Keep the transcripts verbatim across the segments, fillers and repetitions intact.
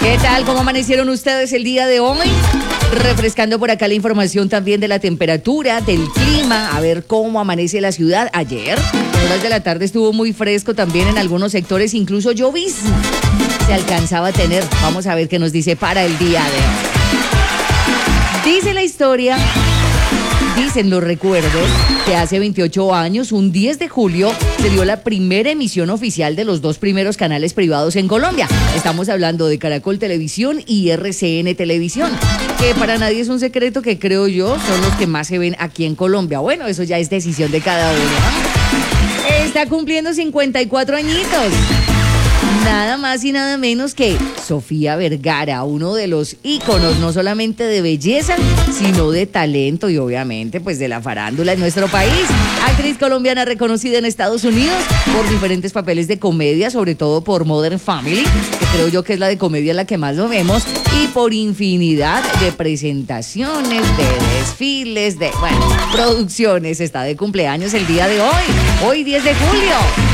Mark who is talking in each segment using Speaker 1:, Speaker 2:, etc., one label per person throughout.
Speaker 1: ¿Qué tal? ¿Cómo amanecieron ustedes el día de hoy? Refrescando por acá la información también de la temperatura, del clima, a ver cómo amanece la ciudad. Ayer, en horas de la tarde, estuvo muy fresco también en algunos sectores, incluso llovizna se alcanzaba a tener. Vamos a ver qué nos dice para el día de hoy. Dice la historia, dicen los recuerdos, que hace veintiocho años, un diez de julio, se dio la primera emisión oficial de los dos primeros canales privados en Colombia. Estamos hablando de Caracol Televisión y R C N Televisión, que para nadie es un secreto que creo yo son los que más se ven aquí en Colombia. Bueno, eso ya es decisión de cada uno, ¿no? Está cumpliendo cincuenta y cuatro añitos. Nada más y nada menos que Sofía Vergara, uno de los íconos no solamente de belleza, sino de talento y obviamente pues de la farándula en nuestro país. Actriz colombiana reconocida en Estados Unidos por diferentes papeles de comedia, sobre todo por Modern Family, que creo yo que es la de comedia la que más lo vemos, y por infinidad de presentaciones, de desfiles, de, bueno, producciones. Está de cumpleaños el día de hoy, hoy diez de julio.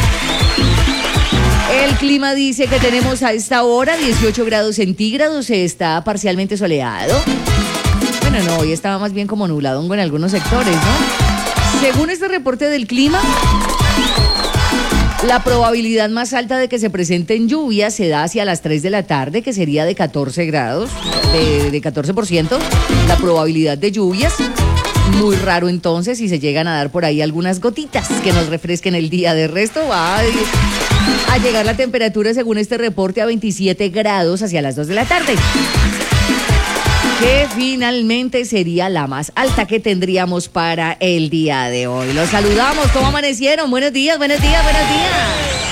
Speaker 1: El clima dice que tenemos a esta hora dieciocho grados centígrados, está parcialmente soleado. Bueno, no, hoy estaba más bien como nublado en algunos sectores, ¿no? Según este reporte del clima, la probabilidad más alta de que se presenten lluvias se da hacia las tres de la tarde, que sería de catorce grados, de, de catorce por ciento, la probabilidad de lluvias. Muy raro entonces si se llegan a dar por ahí algunas gotitas que nos refresquen el día. De resto va a llegar la temperatura, según este reporte, a veintisiete grados hacia las dos de la tarde, que finalmente sería la más alta que tendríamos para el día de hoy. Los saludamos, ¿cómo amanecieron? Buenos días, buenos días, buenos días.